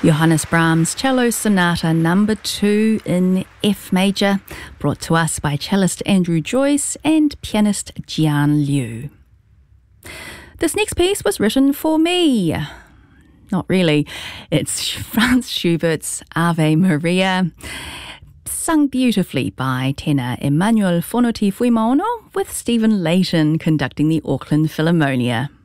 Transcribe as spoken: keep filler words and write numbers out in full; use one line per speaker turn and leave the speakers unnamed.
Johannes Brahms' Cello Sonata number two in F major, brought to us by cellist Andrew Joyce and pianist Jian Liu. This next piece was written for me. Not really. It's Franz Schubert's Ave Maria, sung beautifully by tenor Emmanuel Fonoti Fuimono, with Stephen Layton conducting the Auckland Philharmonia.